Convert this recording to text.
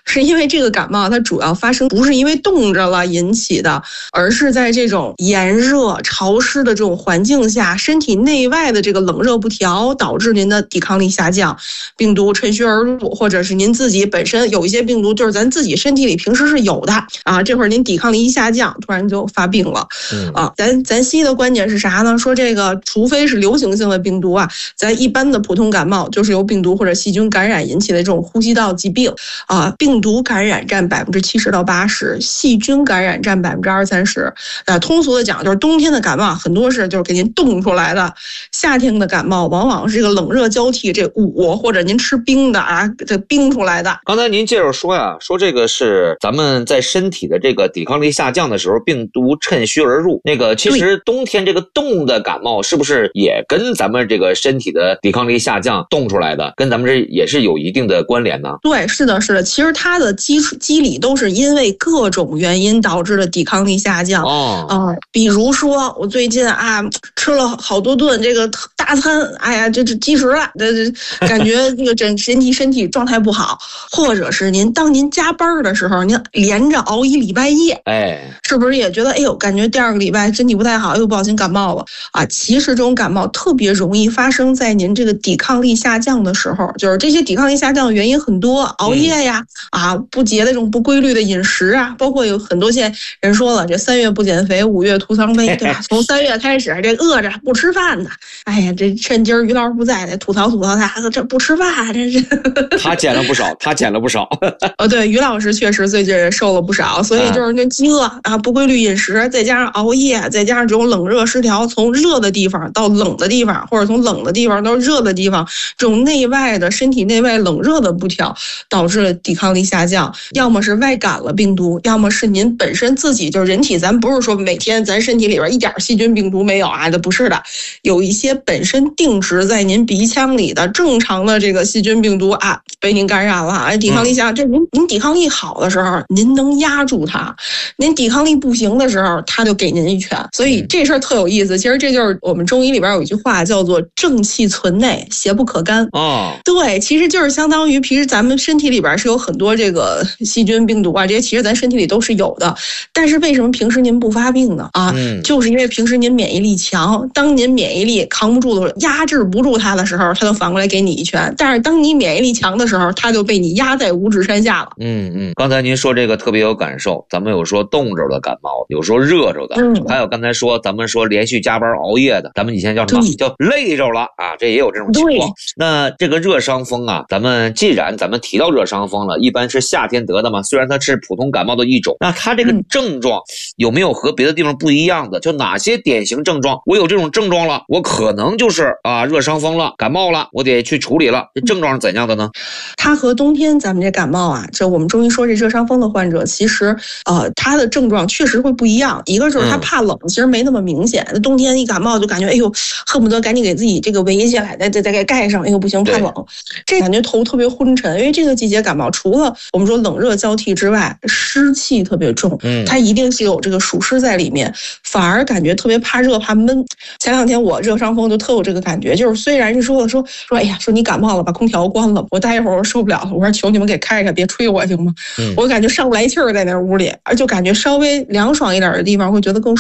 是因为这个感冒它主要发生不是因为冻着了引起的，而是在这种炎热潮湿的这种环境下，身体内外的这个冷热不调导致您的抵抗力下降，病毒趁虚而入，或者是您自己本身有一些病毒就是咱自己身体里平时是有的啊，这会儿您抵抗力一下降，突然就发病了啊。咱西医的观点是啥呢？说这个除非是流行性的病毒啊，咱一般的普通感冒就是由病毒或者细菌感染引起的这种呼吸道疾病啊，病毒感染占70%到80%，细菌感染占20-30%。通俗的讲就是冬天的感冒很多是就是给您冻出来的，夏天的感冒往往是这个冷热交替，这捂或者您吃冰的啊，这冰出来的。 刚才您接着说呀，说这个是咱们在身体的这个抵抗力下降的时候，病毒趁虚而入。那个其实冬天这个冻的感冒是不是也跟咱们这个身体的抵抗力下降冻出来的，跟咱们这也是有一定的关联呢？ 对，是的，是的。其实它的机理都是因为各种原因导致的抵抗力下降。比如说我最近啊吃了好多顿这个大餐，哎呀，这积食了，这感觉这个身体状态不好，或者是当您加班的时候，您连着熬一礼拜夜，是不是也觉得哎呦，感觉第二个礼拜身体不太好，又不小心感冒了啊？其实这种感冒特别容易发生在您这个抵抗力下降的时候，就是这些抵抗力下降的原因很多，熬夜呀，不节的这种不规律的饮食啊，包括有很多现在人说了，这3月不减肥，5月徒伤悲，对吧？从3月开始，这饿着不吃饭的，哎呀，这趁今儿于老师不在，得吐槽他，这不吃饭，这是他减了不少， 对，于老师确实最近也瘦了不少，所以就是那饥饿啊，不规律饮食，再加上熬夜，再加上这种冷热失调，从热的地方到冷的地方，或者从冷的地方到热的地方，这种内外的身体内外冷热的不调，导致了抵抗力下降。要么是外感了病毒，要么是您本身自己就是人体，咱不是说每天咱身体里边一点细菌病毒没有啊，这不是的，有一些本身定植在您鼻腔里的正常的这个细菌病毒啊，被您感染了啊，抵抗力下降。这您抵抗力好的时候，您能压住它；您抵抗力不行的时候，它就给您一拳。所以这事儿特有意思。其实这就是我们中医里边有一句话叫做“正气存内，邪不可干”。对，其实就是相当于平时咱们身体里边是有很多这个细菌病毒啊，这些其实咱身体里都是有的。但是为什么平时您不发病呢？就是因为平时您免疫力强，当您免疫力扛不住的时候，压制不住它的时候，它就反过来给你一拳。但是当你免疫力强的时候，它就被你压在五指山下了。 刚才您说这个特别有感受，咱们有说冻着的感冒，有说热着的，还有刚才说咱们说连续加班熬夜的，咱们以前叫什么？叫累着了啊，这也有这种情况。那这个热伤风啊，既然咱们提到热伤风了，一般是夏天得的嘛，虽然它是普通感冒的一种，那它这个症状有没有和别的地方不一样的？就哪些典型症状？我有这种症状了，我可能就是热伤风了，感冒了，我得去处理了。这症状是怎样的呢？ 它和冬天咱们这感冒啊，这我们中医说这热伤风的患者，其实他的症状确实会不一样。一个就是他怕冷，其实没那么明显。冬天一感冒就感觉哎呦，恨不得赶紧给自己这个围起来，再给盖上，哎呦不行，怕冷。这感觉头特别昏沉，因为这个季节感冒除了我们说冷热交替之外，湿气特别重，它一定是有这个暑湿在里面，反而感觉特别怕热怕闷。前2天我热伤风就特有这个感觉，就是虽然是说哎呀，说你感冒了把空调关了，我待一会儿我受不了了，我说求你们给开开，别吹我行吗？我感觉上不来气儿在那屋里，就感觉稍微凉爽一点的地方会觉得更